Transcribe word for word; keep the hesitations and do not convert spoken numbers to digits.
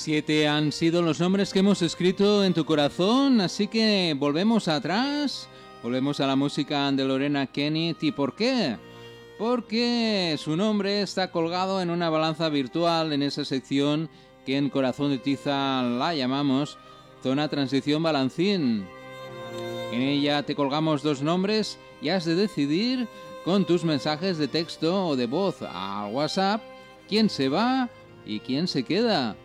Siete han sido los nombres que hemos escrito en tu corazón, así que volvemos atrás, volvemos a la música de Lorena Kenneth. ¿Y por qué? Porque su nombre está colgado en una balanza virtual en esa sección que en Corazón de Tiza la llamamos Zona Transición Balancín. En ella te colgamos dos nombres y has de decidir con tus mensajes de texto o de voz al WhatsApp quién se va y quién se queda.